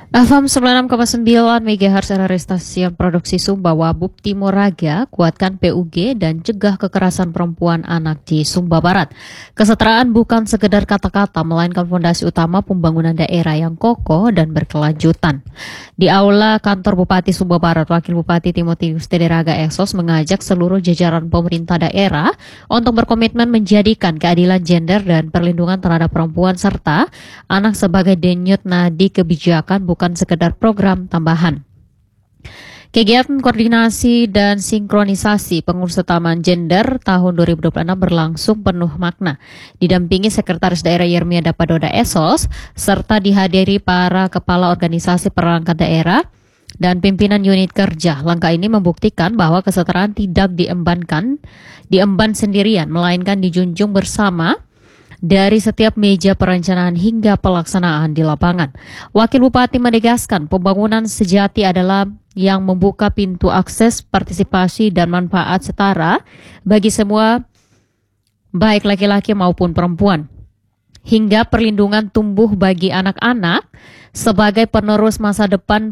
FM 96,9 MHz adalah stasiun produksi Sumba Wabub Timur Raga, kuatkan PUG dan cegah kekerasan perempuan anak di Sumba Barat. Kesetaraan bukan sekedar kata-kata, melainkan fondasi utama pembangunan daerah yang kokoh dan berkelanjutan. Di Aula Kantor Bupati Sumba Barat, Wakil Bupati Timotius Tederaga Exos mengajak seluruh jajaran pemerintah daerah untuk berkomitmen menjadikan keadilan gender dan perlindungan terhadap perempuan serta anak sebagai denyut nadi kebijakan, bukan sekedar program tambahan. Kegiatan koordinasi dan sinkronisasi pengurus taman gender tahun 2026 berlangsung penuh makna. Didampingi Sekretaris Daerah Yermia Dapadoda Esos, serta dihadiri para kepala organisasi perangkat daerah dan pimpinan unit kerja. Langkah ini membuktikan bahwa kesetaraan tidak diemban sendirian, melainkan dijunjung bersama dari setiap meja perencanaan hingga pelaksanaan di lapangan. Wakil Bupati menegaskan pembangunan sejati adalah yang membuka pintu akses, partisipasi, dan manfaat setara bagi semua, baik laki-laki maupun perempuan, hingga perlindungan tumbuh bagi anak-anak sebagai penerus masa depan.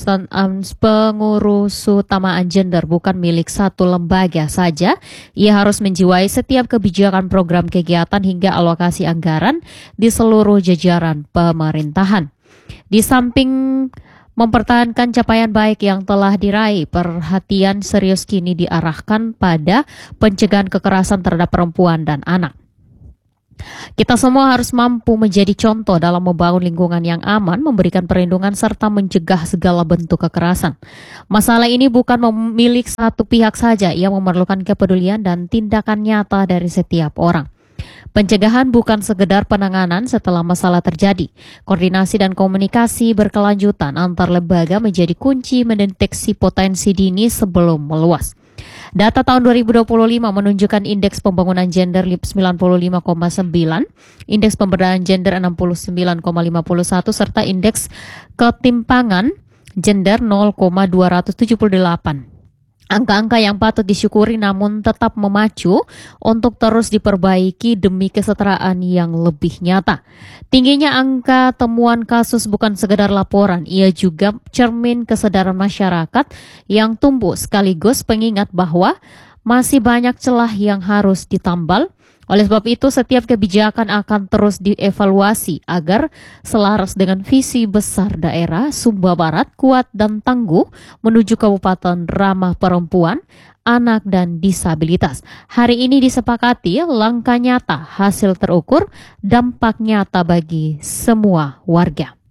Pengurus utamaan gender bukan milik satu lembaga saja. Ia harus menjiwai setiap kebijakan, program, kegiatan hingga alokasi anggaran di seluruh jajaran pemerintahan. Di samping mempertahankan capaian baik yang telah diraih, perhatian serius kini diarahkan pada pencegahan kekerasan terhadap perempuan dan anak. Kita semua harus mampu menjadi contoh dalam membangun lingkungan yang aman, memberikan perlindungan, serta mencegah segala bentuk kekerasan. Masalah ini bukan milik satu pihak saja, ia memerlukan kepedulian dan tindakan nyata dari setiap orang. Pencegahan bukan sekedar penanganan setelah masalah terjadi. Koordinasi dan komunikasi berkelanjutan antar lembaga menjadi kunci mendeteksi potensi dini sebelum meluas. Data tahun 2025 menunjukkan indeks pembangunan gender 95,9, indeks pemberdayaan gender 69,51, serta indeks ketimpangan gender 0,278. Angka-angka yang patut disyukuri namun tetap memacu untuk terus diperbaiki demi kesetaraan yang lebih nyata. Tingginya angka temuan kasus bukan sekedar laporan, ia juga cermin kesadaran masyarakat yang tumbuh sekaligus pengingat bahwa masih banyak celah yang harus ditambal. Oleh sebab itu, setiap kebijakan akan terus dievaluasi agar selaras dengan visi besar daerah Sumba Barat kuat dan tangguh menuju kabupaten ramah perempuan, anak, dan disabilitas. Hari ini disepakati langkah nyata, hasil terukur, dampak nyata bagi semua warga.